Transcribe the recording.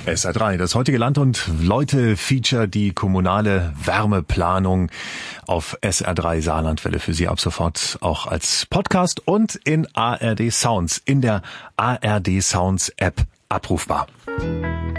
SR3, das heutige Land und Leute Feature, die kommunale Wärmeplanung auf SR3 Saarlandwelle für Sie ab sofort auch als Podcast und in ARD Sounds, in der ARD Sounds App abrufbar.